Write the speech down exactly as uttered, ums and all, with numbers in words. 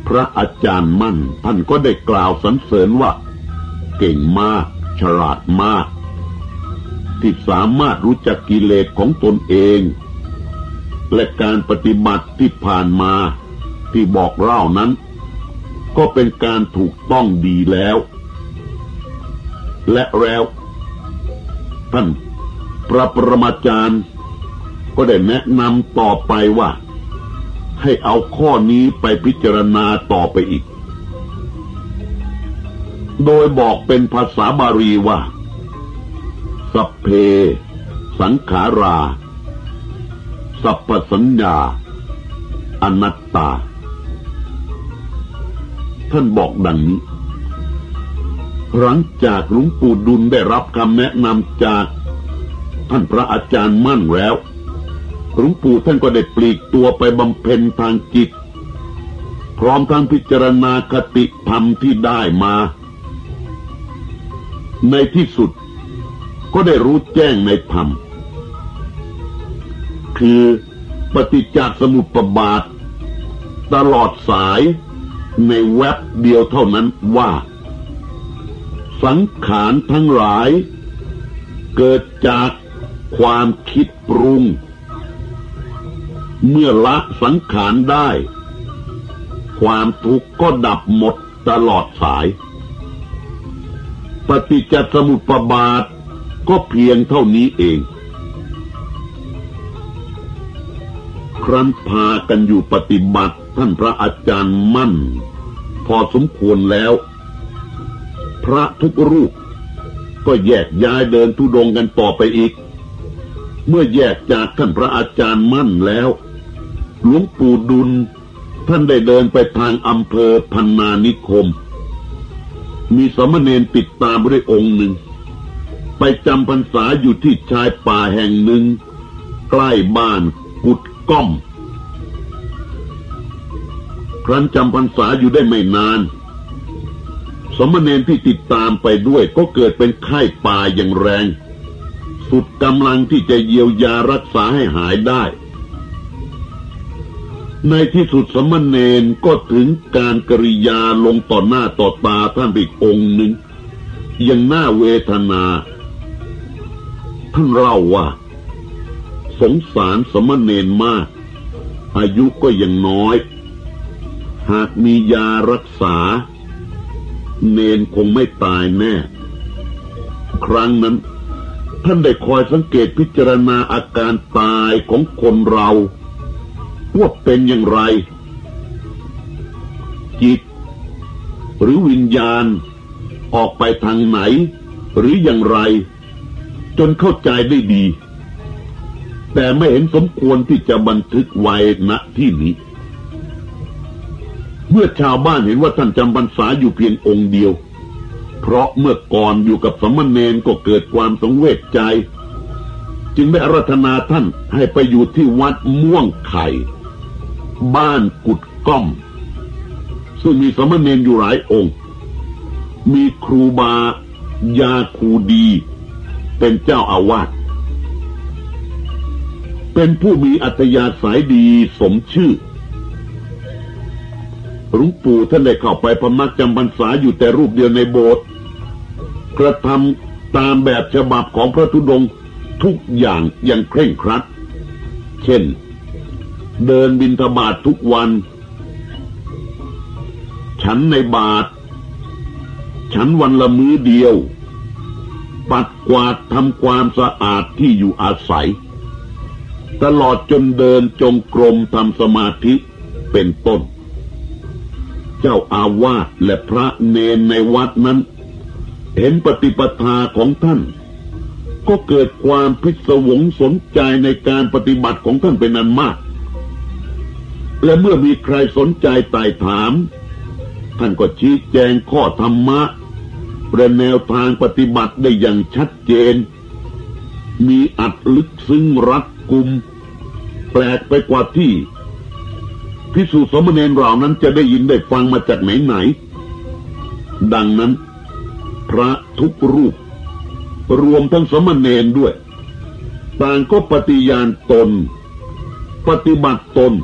พระอาจารย์มั่นท่านก็ได้กล่าวสรรเสริญว่าเก่งมากฉลาดมากที่สามารถรู้จักกิเลสของตนเองและการปฏิบัติที่ผ่านมาที่บอกเล่านั้นก็เป็นการถูกต้องดีแล้วและแล้วท่านพระปรมาจารย์ก็ได้แนะนำต่อไปว่าให้เอาข้อนี้ไปพิจารณาต่อไปอีกโดยบอกเป็นภาษาบาลีว่าสัพเพสังขาราสัพพสัญญาอนัตตาท่านบอกดังนี้หลังจากหลวงปู่ดุลได้รับคำแนะนำจากท่านพระอาจารย์มั่นแล้วหลวงปู่ท่านก็ได้ปลีกตัวไปบำเพ็ญทางจิตพร้อมทั้งพิจารณาคติธรรมที่ได้มาในที่สุดก็ได้รู้แจ้งในธรรมคือปฏิจจสมุปบาทตลอดสายในแวบเดียวเท่านั้นว่าสังขารทั้งหลายเกิดจากความคิดปรุงเมื่อละสังขารได้ความทุกข์ก็ดับหมดตลอดสายปฏิจจสมุปบาทก็เพียงเท่านี้เองครั้นพากันอยู่ปฏิบัติท่านพระอาจารย์มั่นพอสมควรแล้วพระทุกรูปก็แยกย้ายเดินธุดงค์กันต่อไปอีกเมื่อแยกจากท่านพระอาจารย์มั่นแล้วหลวงปู่ดุลท่านได้เดินไปทางอำเภอพรรณานิคมมีสามเณรติดตามด้วยองค์หนึ่งไปจำพรรษาอยู่ที่ชายป่าแห่งหนึ่งใกล้บ้านกุดก้อมครั้นจำพรรษาอยู่ได้ไม่นานสามเณรที่ติดตามไปด้วยก็เกิดเป็นไข้ป่าอย่างแรงสุดกำลังที่จะเยียวยารักษาให้หายได้ในที่สุดสามเณรก็ถึงการกริยาลงต่อหน้าต่อตาท่านอีกองค์หนึ่งอย่างน่าเวทนาท่านเล่าว่าสงสารสามเณรมากอายุก็ยังน้อยหากมียารักษาเนนคงไม่ตายแน่ครั้งนั้นท่านได้คอยสังเกตพิจารณาอาการตายของคนเราว่าเป็นอย่างไรจิตหรือวิญญาณออกไปทางไหนหรืออย่างไรจนเข้าใจได้ดีแต่ไม่เห็นสมควรที่จะบันทึกไว้ณที่นี้เมื่อชาวบ้านเห็นว่าท่านจำพรรษาอยู่เพียงองค์เดียวเพราะเมื่อก่อนอยู่กับสามเณรก็เกิดความสังเวชใจจึงได้อาราธนาท่านให้ไปอยู่ที่วัดม่วงไข่บ้านกุดก้อมซึ่งมีสามเณรอยู่หลายองค์มีครูบายาคูดีเป็นเจ้าอาวาสเป็นผู้มีอัธยาศัยดีสมชื่อหลวงปู่ท่านได้เข้าไปพำนักจำพรรษาอยู่แต่รูปเดียวในโบสถ์กระทำตามแบบฉบับของพระธุดงค์ทุกอย่างอย่างเคร่งครัดเช่นเดินบิณฑบาตทุกวันฉันในบาตรฉันวันละมื้อเดียวปัดกวาดทำความสะอาดที่อยู่อาศัยตลอดจนเดินจงกรมทำสมาธิเป็นต้นเจ้าอาวาสและพระเนรในวัดนั้นเห็นปฏิปทาของท่านก็เกิดความพิศวงสนใจในการปฏิบัติของท่านเป็นอันมากและเมื่อมีใครสนใจไต่ถามท่านก็ชี้แจงข้อธรรมะและแนวทางปฏิบัติได้อย่างชัดเจนมีอัดลึกซึ้งรัดกุมแปลกไปกว่าที่ภิกษุสามเณรเหล่านั้นจะได้ยินได้ฟังมาจากไหนๆดังนั้นพระทุกรูปรวมทั้งสามเณรด้วยต่างก็ปฏิญาณตนปฏิบัติตน